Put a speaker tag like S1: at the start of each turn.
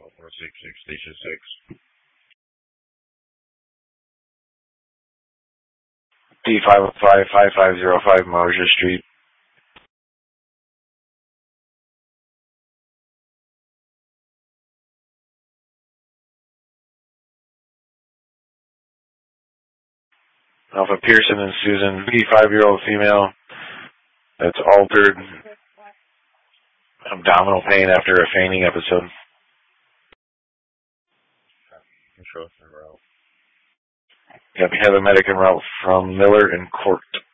S1: 466 Station 6. D505-5505 Marja Street. Alpha Pearson and Susan, 55-year-old female that's altered abdominal pain after a fainting episode. Yep, we have a medic en route from Miller and Court.